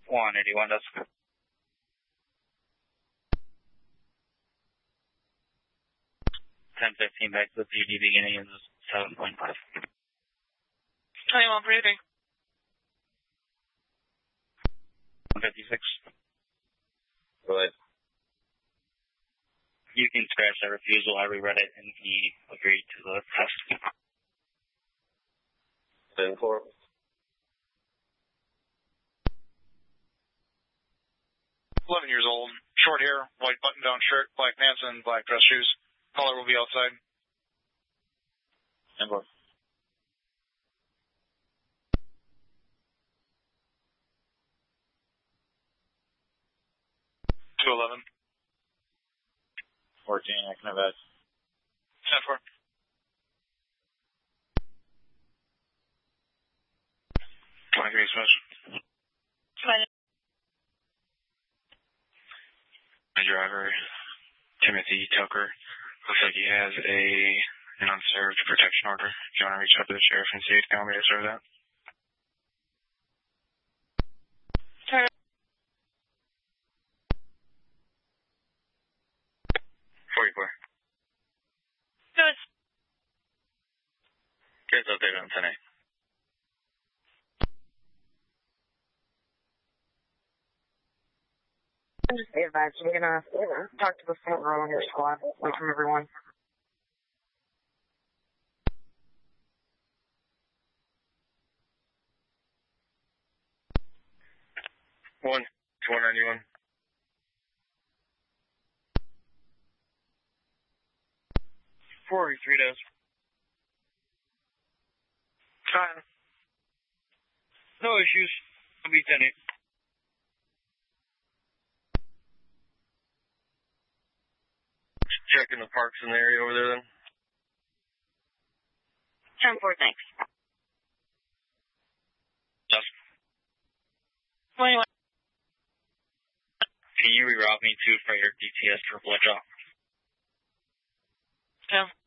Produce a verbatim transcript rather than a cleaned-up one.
one eighty-one does. ten fifteen back to the P D beginning is seven point five. twenty-one breathing. one fifty-six. Go ahead. You can scratch that refusal. I reread it and he agreed to the test. ten four. eleven years old, short hair, white button-down shirt, black pants, and black dress shoes. Caller will be outside. ten four. two eleven. fourteen, I can have that. ten four. twenty-three special. My driver, Timothy Tucker, looks like he has a an unserved protection order. Do you want to reach out to the sheriff and see if they want me to serve that? forty-four. Good. Here's update on ten eight. Just be advised, I'm gonna talk to the front row on your squad, away from everyone. One, one ninety-one. forty-three does. Fine. No issues. I'll be ten eight. Checking the parks in the area over there then. ten four, thanks. Yes. twenty-one. Can you reroute me to Freighter D T S for blood drop? Yeah.